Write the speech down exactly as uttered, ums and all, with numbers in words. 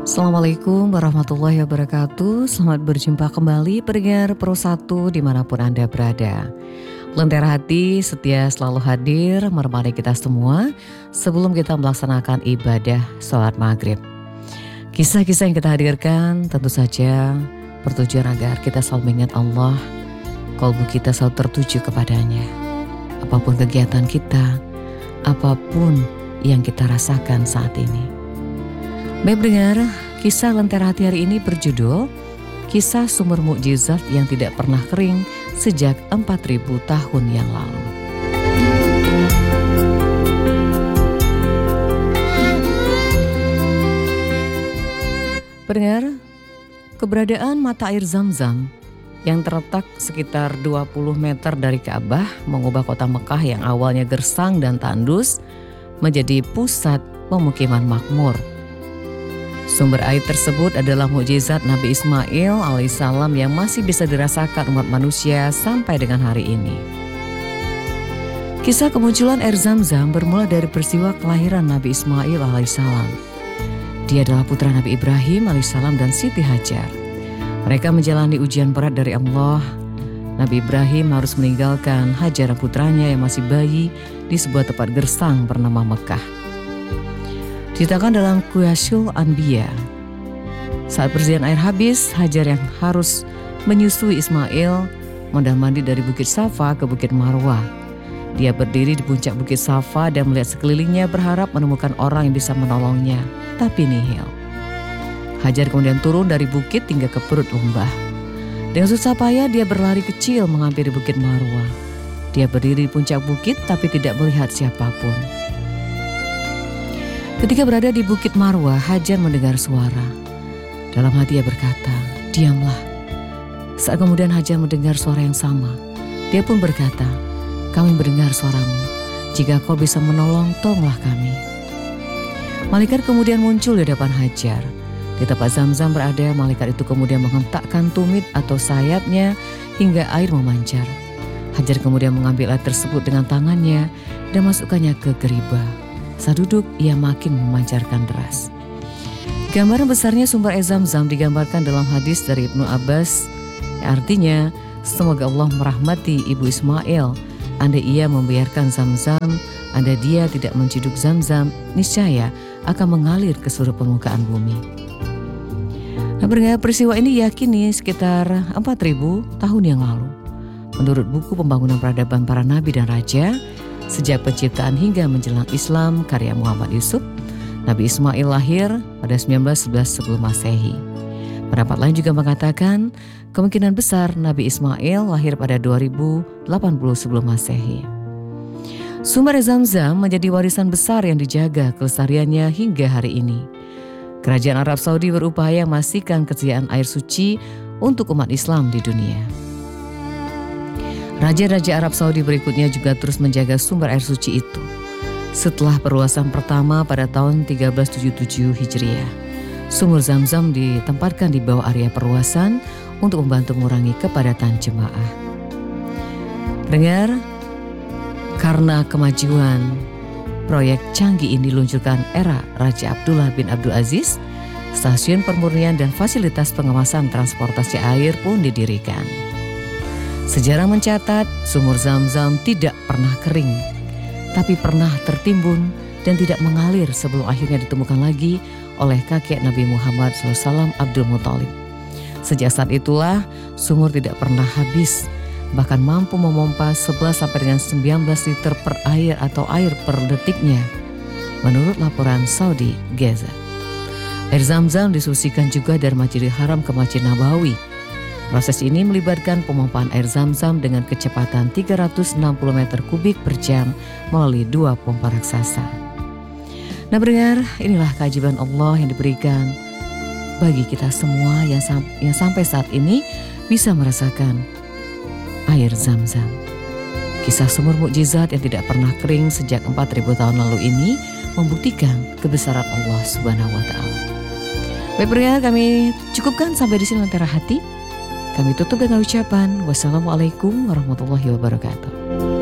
Assalamualaikum warahmatullahi wabarakatuh. Selamat berjumpa kembali pendengar Pro satu dimanapun Anda berada. Lentera hati setia selalu hadir menemani kita semua sebelum kita melaksanakan ibadah sholat maghrib. Kisah-kisah yang kita hadirkan tentu saja bertujuan agar kita selalu mengingat Allah, kalbu kita selalu tertuju kepadanya. Apapun kegiatan kita, apapun yang kita rasakan saat ini. Baik pendengar, kisah Lentera Hati hari ini berjudul Kisah Sumber Mukjizat yang Tidak Pernah Kering Sejak empat ribu Tahun yang Lalu. Pendengar, keberadaan mata air Zam-Zam yang terletak sekitar dua puluh meter dari Ka'bah mengubah kota Mekah yang awalnya gersang dan tandus menjadi pusat pemukiman makmur. Sumber air tersebut adalah mukjizat Nabi Ismail alaihissalam yang masih bisa dirasakan umat manusia sampai dengan hari ini. Kisah kemunculan air Zam-Zam bermula dari peristiwa kelahiran Nabi Ismail alaihissalam. Dia adalah putra Nabi Ibrahim alaihissalam dan Siti Hajar. Mereka menjalani ujian berat dari Allah. Nabi Ibrahim harus meninggalkan Hajar putranya yang masih bayi di sebuah tempat gersang bernama Mekah. Diceritakan dalam Qiyasul Anbiya, saat persediaan air habis, Hajar yang harus menyusui Ismail mondar-mandir dari Bukit Safa ke Bukit Marwah. Dia berdiri di puncak Bukit Safa dan melihat sekelilingnya berharap menemukan orang yang bisa menolongnya, tapi nihil. Hajar kemudian turun dari bukit hingga ke perut lembah. Dengan susah payah dia berlari kecil menghampiri Bukit Marwah. Dia berdiri di puncak bukit tapi tidak melihat siapapun. Ketika berada di Bukit Marwah, Hajar mendengar suara. Dalam hati ia berkata, "Diamlah." Saat kemudian Hajar mendengar suara yang sama. Dia pun berkata, "Kami mendengar suaramu. Jika kau bisa menolong, tolonglah kami." Malaikat kemudian muncul di depan Hajar. Di tempat Zam-Zam berada, malaikat itu kemudian menghentakkan tumit atau sayapnya hingga air memancar. Hajar kemudian mengambil air tersebut dengan tangannya dan masukkannya ke geribah. Saat duduk, ia makin memancarkan deras. Gambaran besarnya sumber air Zam-Zam digambarkan dalam hadis dari Ibnu Abbas, yang artinya, semoga Allah merahmati ibu Ismail. Andai ia membiarkan Zam-Zam, andai dia tidak menciduk Zam-Zam, niscaya akan mengalir ke seluruh permukaan bumi. Nah, pendengar, peristiwa ini diyakini sekitar empat ribu tahun yang lalu. Menurut buku Pembangunan Peradaban Para Nabi dan Raja, sejak penciptaan hingga menjelang Islam karya Muhammad Yusuf, Nabi Ismail lahir pada seribu sembilan ratus sebelas sebelum Masehi. Pendapat lain juga mengatakan kemungkinan besar Nabi Ismail lahir pada dua ribu delapan puluh sebelum Masehi. Sumber Zam-Zam menjadi warisan besar yang dijaga kelestariannya hingga hari ini. Kerajaan Arab Saudi berupaya memastikan kesediaan air suci untuk umat Islam di dunia. Raja-raja Arab Saudi berikutnya juga terus menjaga sumber air suci itu. Setelah perluasan pertama pada tahun seribu tiga ratus tujuh puluh tujuh Hijriah, sumur Zam-Zam ditempatkan di bawah area perluasan untuk membantu mengurangi kepadatan jemaah. Dengar, karena kemajuan proyek canggih ini diluncurkan era Raja Abdullah bin Abdul Aziz, stasiun pemurnian dan fasilitas pengawasan transportasi air pun didirikan. Sejarah mencatat sumur Zam-Zam tidak pernah kering, tapi pernah tertimbun dan tidak mengalir sebelum akhirnya ditemukan lagi oleh kakek Nabi Muhammad shallallahu alaihi wasallam Abdul Muthalib. Sejak saat itulah sumur tidak pernah habis, bahkan mampu memompa sebelas sampai dengan sembilan belas liter per air atau air per detiknya, menurut laporan Saudi Gazette. Air Zam-Zam disusikan juga dari Masjidil Haram ke Masjid Nabawi. Proses ini melibatkan pemompaan air Zam-Zam dengan kecepatan tiga ratus enam puluh meter kubik per jam melalui dua pompa raksasa. Nah pendengar, inilah keajaiban Allah yang diberikan bagi kita semua yang, sam- yang sampai saat ini bisa merasakan air Zam-Zam. Kisah sumur mukjizat yang tidak pernah kering sejak empat ribu tahun lalu ini membuktikan kebesaran Allah Subhanahu wa Ta'ala. Baik pendengar, kami cukupkan sampai di sini Lentera Hati. Kami tutup dengan ucapan wassalamualaikum warahmatullahi wabarakatuh.